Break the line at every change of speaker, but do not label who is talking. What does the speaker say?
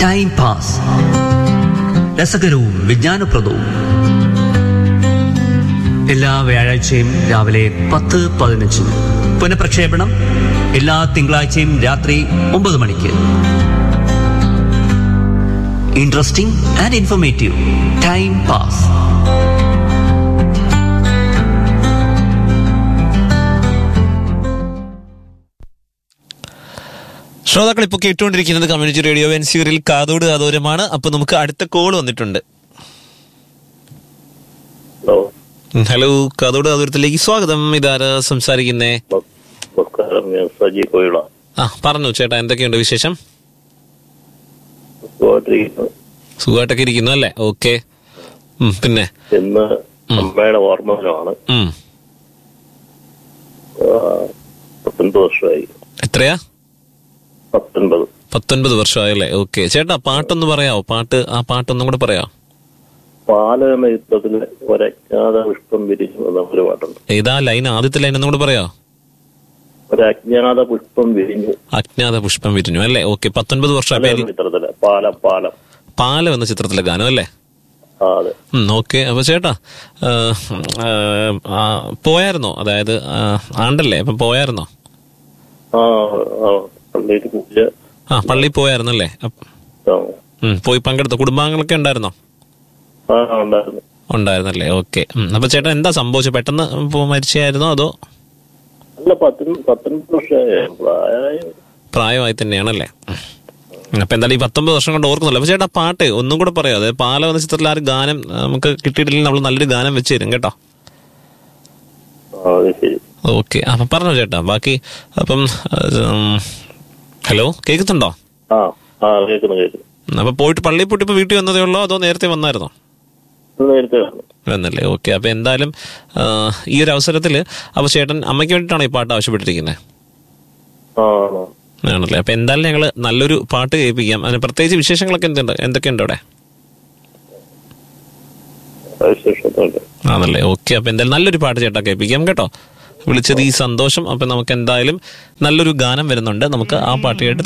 Time pass, രസകരവും വിജ്ഞാനപ്രദവും. എല്ലാ വ്യാഴാഴ്ചയും രാവിലെ 10:15. പുനഃപ്രക്ഷേപണം എല്ലാ തിങ്കളാഴ്ചയും രാത്രി 9 മണിക്ക്. Interesting and informative. Time pass.
ശ്രോതാക്കൾ ഇപ്പോൾ കേട്ടുകൊണ്ടിരിക്കുന്നത് കമ്മ്യൂണിറ്റി റേഡിയോ വെൻസിയൂരിൽ കാതോട് കാതോരമാണ്. അപ്പൊ നമുക്ക് അടുത്ത കോൾ വന്നിട്ടുണ്ട്. ഹലോ, കാതോട് കാതോരത്തിലേക്ക് സ്വാഗതം. ഇതാരാ സംസാരിക്കുന്നേ? പറഞ്ഞു ചേട്ടാ, എന്തൊക്കെയുണ്ട് വിശേഷം? സുഖമായിട്ടൊക്കെ ഇരിക്കുന്നു അല്ലേ? ഓക്കെ. പിന്നെ
അമ്മയുടെ ഓർമ്മകളാണ്. 19 വർഷമായി.
എത്രയാ?
19
വർഷമായല്ലേ? ഓക്കെ. ചേട്ടാ, പാട്ടൊന്ന് പറയാവോ? ആ പാട്ടൊന്നും കൂടെ പറയാവോ?
പാലന യുദ്ധത്തില് ഒരജ്ഞാത പുഷ്പം വിരിഞ്ഞു എന്ന ഒരു പാട്ടുണ്ട്.
ഏതാ ലൈൻ? ആദ്യത്തെ ലൈൻ ഒന്നും കൂടെ പറയാവോ?
ഒരജ്ഞാത പുഷ്പം വിരിഞ്ഞു.
അജ്ഞാത പുഷ്പം വിരിഞ്ഞു അല്ലേ? ഓക്കെ. 19 വർഷം
ചിത്രത്തില്
പാലം എന്ന ചിത്രത്തിലെ ഗാനം അല്ലേ?
അതെ.
ഓക്കെ. അപ്പൊ ചേട്ടാ, പോയായിരുന്നോ? അതായത് ആണ്ടല്ലേ, അപ്പൊ പോയായിരുന്നോ? പള്ളി പോയായിരുന്നല്ലേ? പോയി പങ്കെടുത്തോ? കുടുംബാംഗങ്ങളൊക്കെ ഉണ്ടായിരുന്നോ? ഉണ്ടായിരുന്നല്ലേ? ഓക്കെ. അപ്പൊ ചേട്ടാ, എന്താ സംഭവിച്ചത്? പെട്ടെന്ന് മരിച്ചായിരുന്നോ അതോ?
19 വർഷമായി
പ്രായമായി തന്നെയാണല്ലേ? അപ്പൊ എന്തായാലും ഈ 19 വർഷം കൊണ്ട് ഓർക്കുന്നില്ല. അപ്പൊ ചേട്ടാ, പാട്ട് ഒന്നും കൂടെ പറയാം. അതായത് പാലം എന്ന ചിത്രത്തിൽ ആ ഒരു ഗാനം നമുക്ക് കിട്ടിയിട്ടില്ലെങ്കിൽ നമ്മൾ നല്ലൊരു ഗാനം വെച്ച് തരും കേട്ടോ. ഓക്കെ. അപ്പൊ പറഞ്ഞോ ചേട്ടാ ബാക്കി. അപ്പം ഹലോ, കേൾക്കുന്നുണ്ടോ? അപ്പൊ പോയിട്ട് പള്ളിയിൽ പോയിട്ട് ഇപ്പൊ വീട്ടിൽ വന്നതേ ഉള്ളോ അതോ നേരത്തെ വന്നായിരുന്നോ? വന്നല്ലേ? ഓക്കെ. അപ്പൊ എന്തായാലും ഈ ഒരു അവസരത്തില് അപ്പൊ ചേട്ടൻ അമ്മയ്ക്ക് വേണ്ടിയിട്ടാണോ ഈ പാട്ട് ആവശ്യപ്പെട്ടിരിക്കുന്നത്? ആണല്ലേ? അപ്പൊ എന്തായാലും ഞങ്ങള് നല്ലൊരു പാട്ട് കേൾപ്പിക്കാം. അതിന് പ്രത്യേകിച്ച് വിശേഷങ്ങളൊക്കെ എന്തൊക്കെയുണ്ട് അവിടെ? ആണല്ലേ? ഓക്കെ. അപ്പൊ എന്തായാലും നല്ലൊരു പാട്ട് ചേട്ടാ കേൾപ്പിക്കാം കേട്ടോ. വിളിച്ചത് ഈ സന്തോഷം. അപ്പൊ നമുക്ക് എന്തായാലും നല്ലൊരു ഗാനം വരുന്നുണ്ട്. നമുക്ക് ആ പാട്ട് കേട്ട്